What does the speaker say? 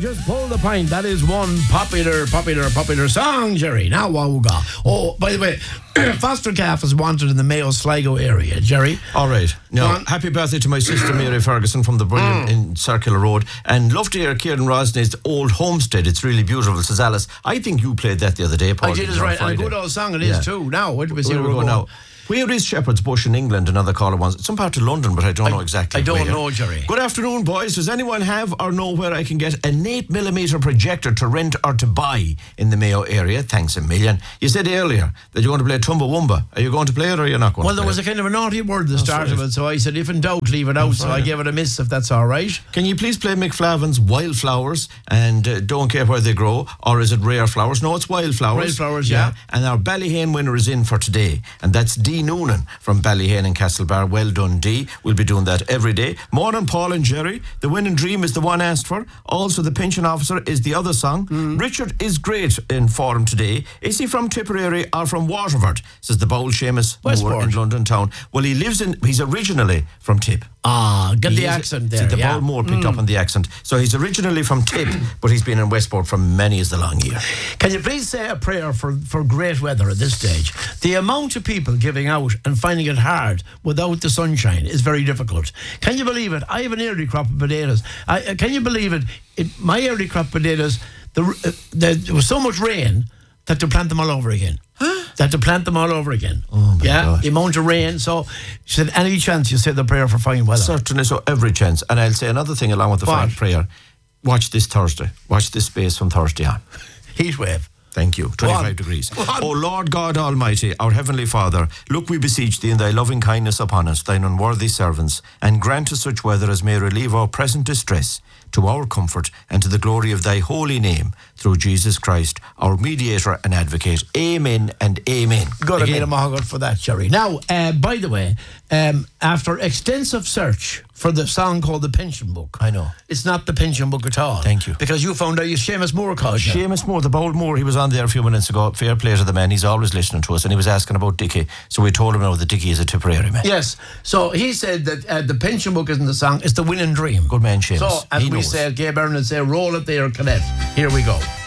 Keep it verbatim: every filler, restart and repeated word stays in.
just pull the pint. That is one popular, popular, popular song, Jerry. Now what we got? Oh, by the way, Foster Calf is wanted in the Mayo Sligo area, Jerry. All right. Now, happy birthday to my sister Mary Ferguson from the brilliant mm. in Circular Road. And love to hear Kieran Rosney's Old Homestead. It's really beautiful, says Alice. I think you played that the other day, Paul. I did, it's right. And a good old song it is yeah. too. Now, where do we see where we go now? Where is Shepherd's Bush in England? Another caller wants. Some part of London, but I don't I, know exactly. I don't where. know, Jerry. Good afternoon, boys. Does anyone have or know where I can get an eight millimeter projector to rent or to buy in the Mayo area? Thanks a million. You said earlier that you're going to play Chumbawamba. Are you going to play it or are you not going well, to play it? Well, there was a kind of a naughty word at the start right. of it, so I said, if in doubt, leave it out. That's so right. I gave it a miss, if that's all right. Can you please play McFlavin's Wildflowers and uh, Don't Care Where They Grow? Or is it Rare Flowers? No, it's Wildflowers. Wildflowers, yeah. yeah. And our Ballyhane winner is in for today, and that's Dee Noonan from Ballyhane and Castlebar. Well done, Dee. We'll be doing that every day. Morning, Paul and Jerry. The Winning Dream is the one asked for. Also, The Pension Officer is the other song. Mm. Richard is great in form today. Is he from Tipperary or from Waterford? Says the bold Seamus Moore in London town. Well, he lives in, he's originally from Tip. Ah, get he the accent there. The yeah. bold Moore picked mm. up on the accent. So he's originally from Tip, but he's been in Westport for many as the long year. Can you please say a prayer for, for great weather at this stage? The amount of people giving out and finding it hard without the sunshine is very difficult. Can you believe it? I have an early crop of potatoes. I, uh, can you believe it? it? My early crop of potatoes, the, uh, the, there was so much rain that to plant them all over again. Huh? That to plant them all over again. Oh my yeah, God. The amount of rain. So she said, any chance you say the prayer for fine weather? Certainly, so every chance. And I'll say another thing along with the fine prayer. Watch this Thursday. Watch this space from Thursday on. Heat wave. Thank you. twenty-five degrees. O Lord God Almighty, our Heavenly Father, look, we beseech thee in thy loving kindness upon us, thine unworthy servants, and grant us such weather as may relieve our present distress, to our comfort and to the glory of thy holy name, through Jesus Christ, our mediator and advocate. Amen and amen. Good, I made a mahogany for that, Jerry. Now, uh, by the way, um, after extensive search for the song called The Pension Book. I know. It's not The Pension Book at all. Thank you. Because you found out you Seamus Moore called you. Seamus Moore, the bold Moore, he was on there a few minutes ago. Fair play to the man. He's always listening to us, and he was asking about Dickie. So we told him now that Dickie is a Tipperary man. Yes. So he said that uh, The Pension Book isn't the song, it's The Winning Dream. Good man, Seamus. So, as he we knows. say, Gay Byrne would say, roll it there, Cadet. Here we go.